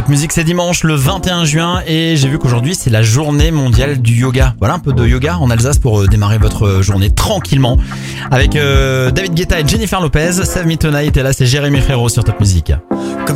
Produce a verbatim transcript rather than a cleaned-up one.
Top Music, c'est dimanche le vingt et un juin et j'ai vu qu'aujourd'hui c'est la journée mondiale du yoga. Voilà un peu de yoga en Alsace pour euh, démarrer votre journée tranquillement avec euh, David Guetta et Jennifer Lopez. Save Me Tonight et là c'est Jérémy Frérot sur Top Music.